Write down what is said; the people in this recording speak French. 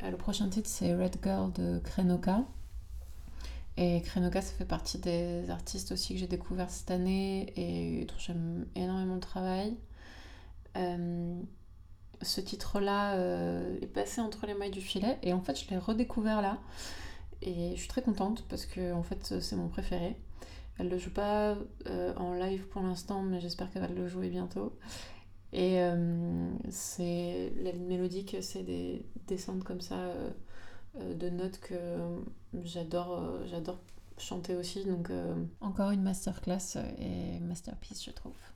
Le prochain titre, c'est Red Girl de Krenoka. Et Krenoka, ça fait partie des artistes aussi que j'ai découvert cette année et dont j'aime énormément le travail. Ce titre-là est passé entre les mailles du filet et en fait, je l'ai redécouvert là. Et je suis très contente parce que en fait, c'est mon préféré. Elle le joue pas en live pour l'instant, mais j'espère qu'elle va le jouer bientôt. Et c'est la ligne mélodique, c'est des descentes comme ça de notes que j'adore chanter aussi. Donc encore une masterclass et masterpiece, je trouve.